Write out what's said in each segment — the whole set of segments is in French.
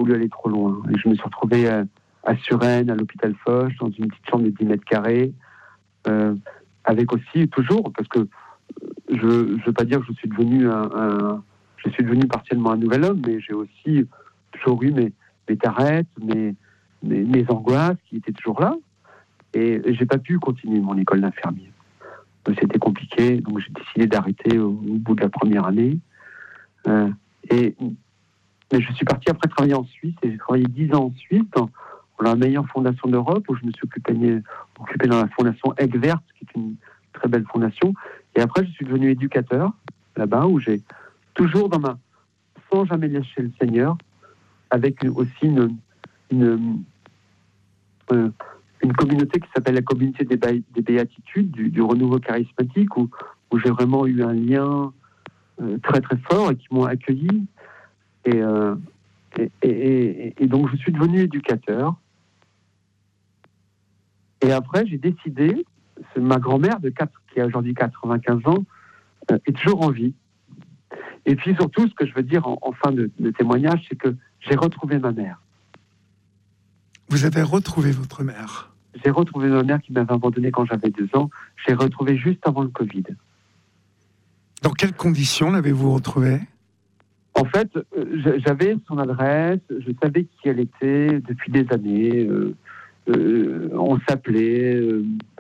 voulu aller trop loin. Et je me suis retrouvé à Suresnes, à l'hôpital Foch, dans une petite chambre de 10 mètres carrés, avec aussi, toujours, parce que je ne veux pas dire que je suis devenu je suis devenu partiellement un nouvel homme, mais j'ai aussi toujours eu mes tarettes, mes angoisses qui étaient toujours là. Et j'ai pas pu continuer mon école d'infirmier. C'était compliqué, donc j'ai décidé d'arrêter au bout de la première année. Mais je suis parti après travailler en Suisse, et j'ai travaillé 10 ans en Suisse, dans la meilleure fondation d'Europe, où je me suis occupé dans la fondation Egvert, qui est une très belle fondation. Et après, je suis devenu éducateur, là-bas, où j'ai toujours sans jamais lâcher le Seigneur, avec aussi une communauté qui s'appelle la communauté des béatitudes, du renouveau charismatique, où j'ai vraiment eu un lien très très fort et qui m'ont accueilli. Et donc je suis devenu éducateur. Et après, j'ai décidé, ma grand-mère qui a aujourd'hui 95 ans, est toujours en vie. Et puis surtout, ce que je veux dire en fin de témoignage, c'est que j'ai retrouvé ma mère. Vous avez retrouvé votre mère? J'ai retrouvé ma mère qui m'avait abandonné quand j'avais 2 ans. J'ai retrouvé juste avant le Covid. Dans quelles conditions l'avez-vous retrouvée? En fait, j'avais son adresse, je savais qui elle était depuis des années. On s'appelait,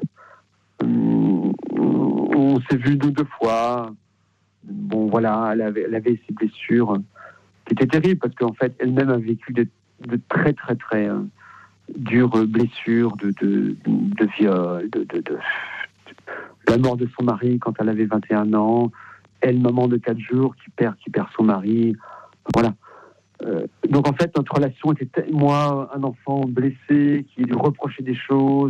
on s'est vu 2 fois. Bon, voilà, elle avait ses blessures qui étaient terribles parce qu'en fait, elle-même a vécu de très, très, très dures blessures de viol, de la mort de son mari quand elle avait 21 ans. Elle, maman de 4 jours, qui perd son mari. Voilà. Donc, en fait, notre relation était... Moi, un enfant blessé, qui lui reprochait des choses.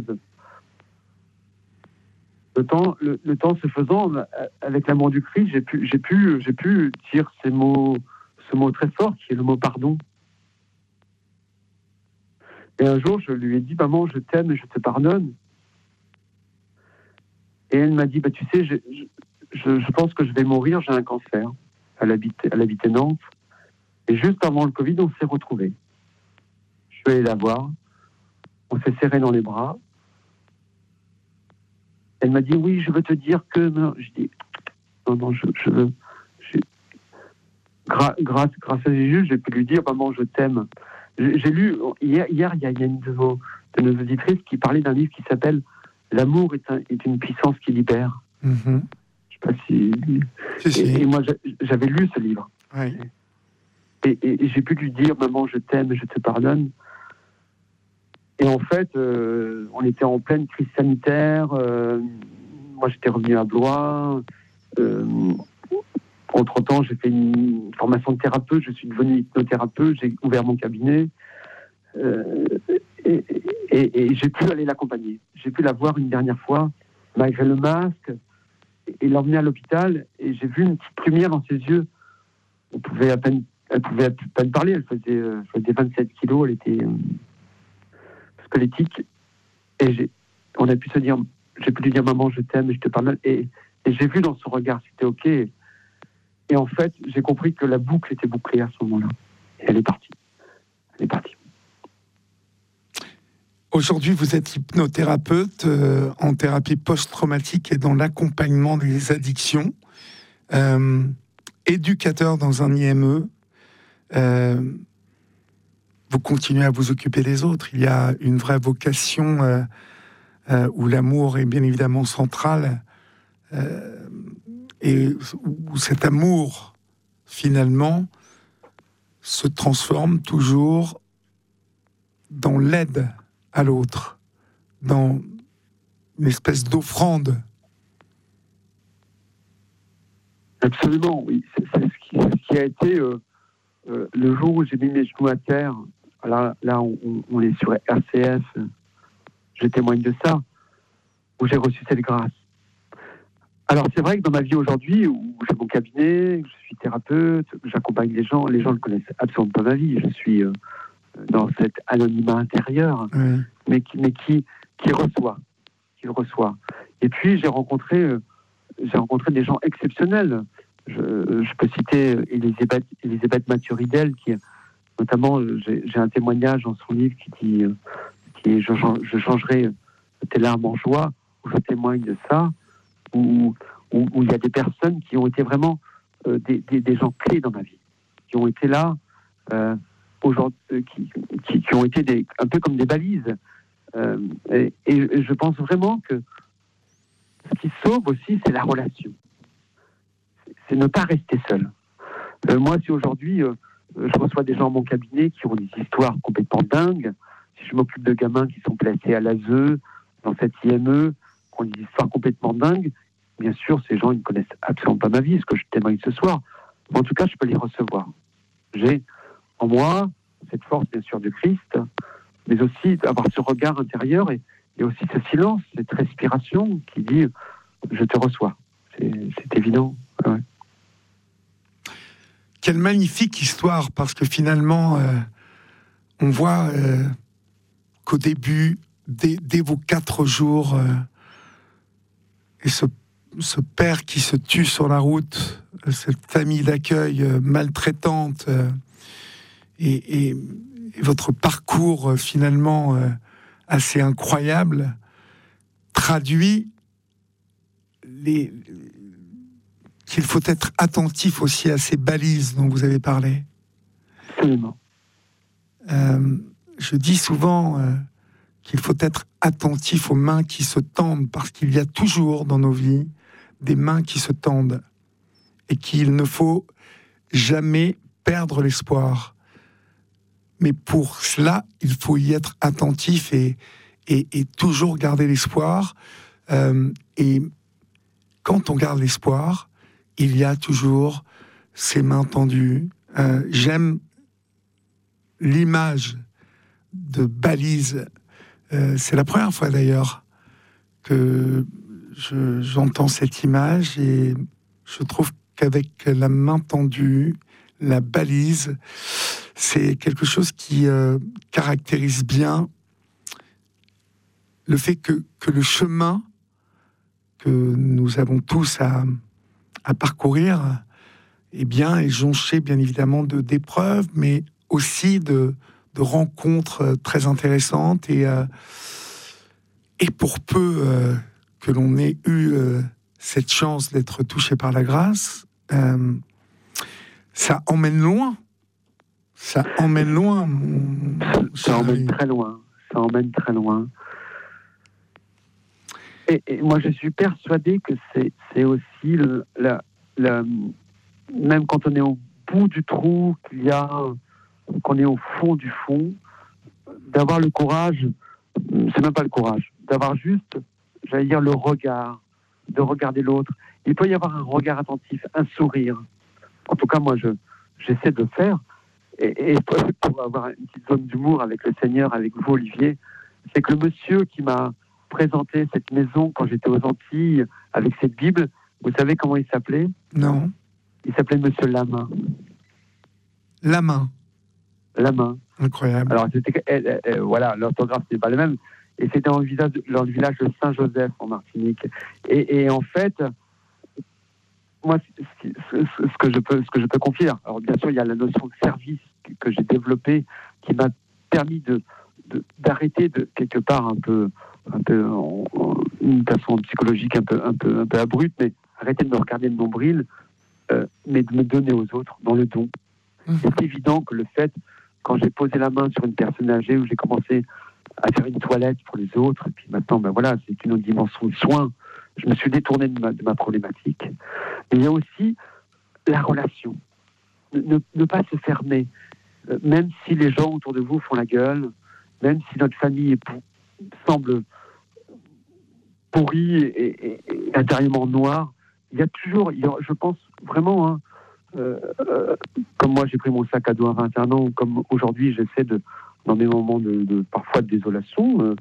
Le temps se faisant, avec l'amour du Christ, j'ai pu dire ce mot très fort, qui est le mot pardon. Et un jour, je lui ai dit, maman, je t'aime et je te pardonne. Et elle m'a dit, tu sais, je pense que je vais mourir, j'ai un cancer. Elle habitait Nantes. Et juste avant le Covid, on s'est retrouvés. Je suis allé la voir. On s'est serrés dans les bras. Elle m'a dit, oui, je veux te dire que... Je dis, non, grâce à Jésus, j'ai pu lui dire, maman, je t'aime. J'ai lu, hier, il y a une de nos auditrices qui parlait d'un livre qui s'appelle « L'amour est une puissance qui libère ». Mm-hmm. Je sais pas si... Et moi, j'avais lu ce livre. Oui. Et j'ai pu lui dire, maman, je t'aime et je te pardonne. Et en fait, on était en pleine crise sanitaire. Moi, j'étais revenu à Blois. Entre-temps, j'ai fait une formation de thérapeute. Je suis devenu hypnothérapeute. J'ai ouvert mon cabinet. Et j'ai pu aller l'accompagner. J'ai pu la voir une dernière fois, malgré le masque, et l'emmener à l'hôpital. Et j'ai vu une petite lumière dans ses yeux. Elle pouvait à peine parler. Elle faisait 27 kilos. Elle était squelettique. Et on a pu se dire, j'ai pu lui dire, maman, je t'aime et je te pardonne. Et j'ai vu dans son regard, c'était OK. Et en fait, j'ai compris que la boucle était bouclée à ce moment-là. Et elle est partie. Aujourd'hui, vous êtes hypnothérapeute en thérapie post-traumatique et dans l'accompagnement des addictions. Éducateur dans un IME. Vous continuez à vous occuper des autres. Il y a une vraie vocation où l'amour est bien évidemment central. Et où cet amour, finalement, se transforme toujours dans l'aide à l'autre, dans une espèce d'offrande. Absolument, oui. C'est ce qui a été le jour où j'ai mis mes genoux à terre. Là on est sur RCF. Je témoigne de ça, où j'ai reçu cette grâce. Alors, c'est vrai que dans ma vie aujourd'hui, où j'ai mon cabinet, je suis thérapeute, j'accompagne les gens ne connaissent absolument pas ma vie. Je suis dans cet anonymat intérieur, mais qui reçoit. Et puis, j'ai rencontré des gens exceptionnels. Je peux citer Elisabeth Mathuridel, qui Notamment, j'ai un témoignage dans son livre qui dit je changerai tes larmes en joie, où je témoigne de ça, où il y a des personnes qui ont été vraiment des gens clés dans ma vie, qui ont été là, aujourd'hui, qui ont été un peu comme des balises. Et je pense vraiment que ce qui sauve aussi, c'est la relation. C'est ne pas rester seul. Moi, si aujourd'hui, je reçois des gens à mon cabinet qui ont des histoires complètement dingues, si je m'occupe de gamins qui sont placés à l'ASE, dans cette IME, qui ont des histoires complètement dingues, bien sûr, ces gens, ils ne connaissent absolument pas ma vie, ce que je témoigne ce soir. Mais en tout cas, je peux les recevoir. J'ai en moi cette force, bien sûr, de Christ, mais aussi avoir ce regard intérieur et aussi ce silence, cette respiration qui dit « je te reçois ». C'est évident. Ouais. Quelle magnifique histoire, parce que finalement, on voit qu'au début, dès vos 4 jours, et ce père qui se tue sur la route, cette famille d'accueil maltraitante, et votre parcours finalement assez incroyable, traduit qu'il faut être attentif aussi à ces balises dont vous avez parlé. Absolument. Je dis souvent qu'il faut être attentif aux mains qui se tendent, parce qu'il y a toujours dans nos vies des mains qui se tendent et qu'il ne faut jamais perdre l'espoir. Mais pour cela, il faut y être attentif et toujours garder l'espoir. Et quand on garde l'espoir, il y a toujours ces mains tendues. J'aime l'image de balise. C'est la première fois d'ailleurs que j'entends cette image, et je trouve qu'avec la main tendue, la balise, c'est quelque chose qui caractérise bien le fait que le chemin que nous avons tous à parcourir est jonché bien évidemment d'épreuves, mais aussi de rencontres très intéressantes, et pour peu que l'on ait eu cette chance d'être touché par la grâce, ça emmène loin. Ça emmène loin. Ça emmène très loin. Ça emmène très loin. Et moi, je suis persuadé que c'est aussi même quand on est au bout du trou, qu'on est au fond du fond, d'avoir le courage, c'est même pas le courage, d'avoir juste, j'allais dire, le regard, de regarder l'autre. Il peut y avoir un regard attentif, un sourire. En tout cas, moi, j'essaie de le faire. Et pour avoir une petite zone d'humour avec le Seigneur, avec vous, Olivier, c'est que le monsieur qui m'a présenté cette maison quand j'étais aux Antilles avec cette Bible, vous savez comment il s'appelait ? Non. Il s'appelait Monsieur Lamain. Lamain. Lamain. Incroyable. Alors, voilà, l'orthographe, c'est pas le même. Et c'était dans le village de Saint-Joseph, en Martinique. Et en fait, moi, ce que je peux confier, alors bien sûr, il y a la notion de service que j'ai développée, qui m'a permis d'arrêter quelque part un peu une façon psychologique un peu abrupte, mais arrêter de me regarder le nombril, mais de me donner aux autres dans le don. C'est évident que le fait, quand j'ai posé la main sur une personne âgée, où j'ai commencé à faire une toilette pour les autres, et puis maintenant, c'est une autre dimension de soin. Je me suis détourné de ma problématique. Mais il y a aussi la relation. Ne pas se fermer. Même si les gens autour de vous font la gueule, même si notre famille semble pourrie et intérieurement noire, il y a toujours, je pense vraiment, comme moi j'ai pris mon sac à dos à 21 ans, ou comme aujourd'hui j'essaie dans mes moments parfois de désolation,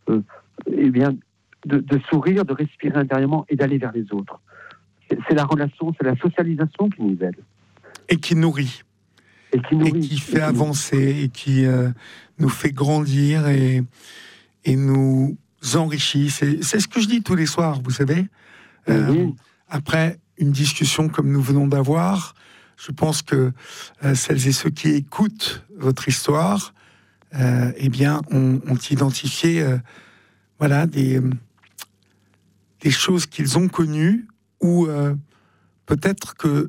de sourire, de respirer intérieurement et d'aller vers les autres. C'est la relation, c'est la socialisation qui nous aide. Et qui nourrit. Et qui fait avancer, et qui nous fait grandir et nous enrichit. C'est ce que je dis tous les soirs, vous savez. Oui. Après une discussion comme nous venons d'avoir, je pense que celles et ceux qui écoutent votre histoire, eh bien, ont identifié voilà, des choses qu'ils ont connues, ou peut-être que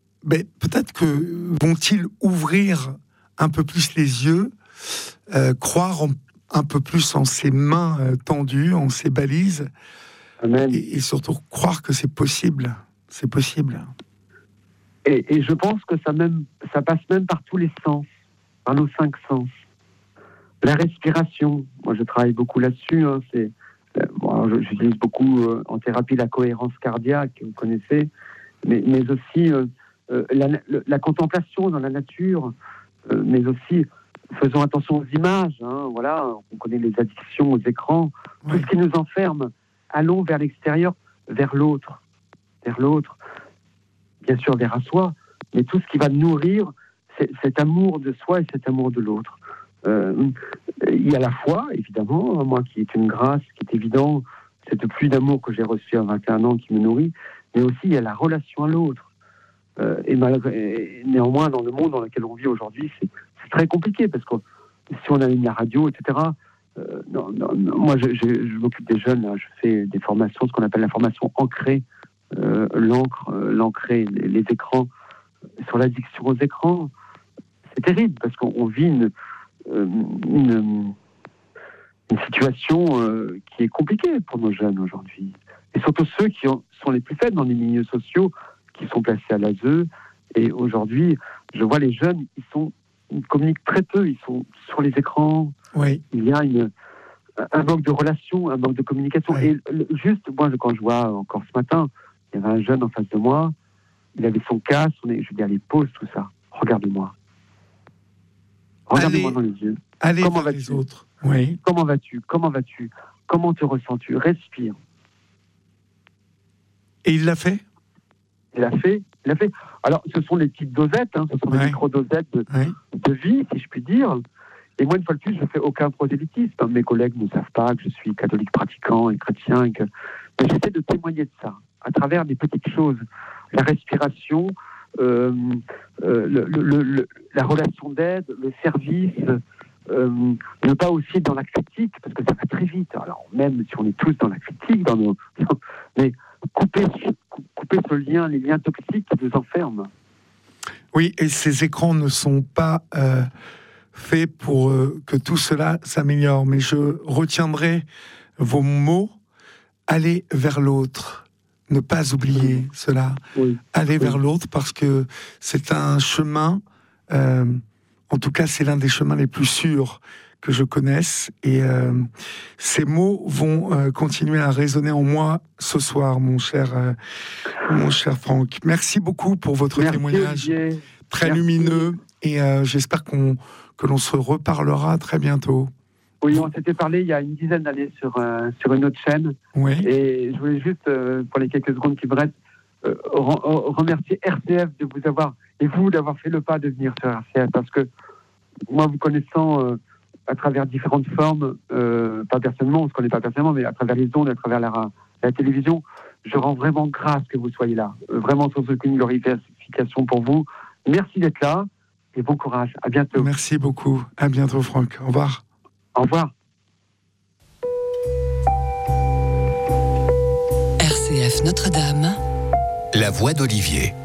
vont-ils ouvrir un peu plus les yeux, croire un peu plus en ces mains tendues, en ces balises, Amen. et surtout croire que c'est possible. C'est possible. Et je pense que ça passe même par tous les sens, par nos 5 sens. La respiration, moi je travaille beaucoup là-dessus, hein, j'utilise beaucoup en thérapie la cohérence cardiaque, vous connaissez, mais aussi la contemplation dans la nature, mais aussi faisons attention aux images, hein, voilà, on connaît les addictions aux écrans, tout ce qui nous enferme, allons vers l'extérieur, vers l'autre, bien sûr vers à soi, mais tout ce qui va nourrir cet amour de soi et cet amour de l'autre. Il y a la foi, évidemment, moi qui est une grâce, qui est évident, cette pluie d'amour que j'ai reçue à 21 ans qui me nourrit, mais aussi il y a la relation à l'autre. Et néanmoins, dans le monde dans lequel on vit aujourd'hui, c'est très compliqué, parce que si on allume la radio, etc., moi je m'occupe des jeunes, là, je fais des formations, ce qu'on appelle la formation ancrée, l'ancré, les écrans, sur l'addiction aux écrans. C'est terrible, parce qu'on vit une situation qui est compliquée pour nos jeunes aujourd'hui. Et surtout ceux qui sont les plus faibles dans les milieux sociaux, qui sont placés à l'ASE. Et aujourd'hui, je vois les jeunes, ils communiquent très peu, ils sont sur les écrans. Oui. Il y a un manque de relation, un manque de communication. Oui. Et juste, moi, quand je vois encore ce matin, il y avait un jeune en face de moi, il avait son casque, je veux dire, les pauses, tout ça. Regarde-moi. Regarde-moi dans les yeux. Allez comment vers les autres. Oui. Comment vas-tu ? Comment te ressens-tu ? Respire. Et il l'a fait ? Il l'a fait. Alors, ce sont les petites dosettes, hein, ce sont des micro-dosettes de vie, si je puis dire. Et moi, une fois de plus, je ne fais aucun prosélytisme. Mes collègues ne savent pas que je suis catholique pratiquant et chrétien. Mais j'essaie de témoigner de ça, à travers des petites choses. La respiration, la relation d'aide, le service, ne pas aussi dans la critique, parce que ça va très vite. Alors, même si on est tous dans la critique, mais couper ce lien, les liens toxiques qui nous enferment. Oui, et ces écrans ne sont pas faits pour que tout cela s'améliore. Mais je retiendrai vos mots. Aller vers l'autre. Ne pas oublier cela. Oui. Aller vers l'autre, parce que c'est un chemin, en tout cas c'est l'un des chemins les plus sûrs que je connaisse, et ces mots vont continuer à résonner en moi ce soir, mon cher Franck. Merci beaucoup pour votre témoignage. Olivier. Très lumineux, et j'espère que l'on se reparlera très bientôt. Oui, on s'était parlé il y a une dizaine d'années sur une autre chaîne. Oui. Et je voulais juste, pour les quelques secondes qui me restent, remercier RCF de vous avoir, et vous d'avoir fait le pas de venir sur RCF, parce que moi, vous connaissant à travers différentes formes, pas personnellement, on ne se connaît pas personnellement, mais à travers les ondes, à travers la télévision, je rends vraiment grâce que vous soyez là. Vraiment sans aucune glorification pour vous. Merci d'être là et bon courage. À bientôt. Merci beaucoup. À bientôt, Franck. Au revoir. Au revoir. RCF Notre-Dame. La voix d'Olivier.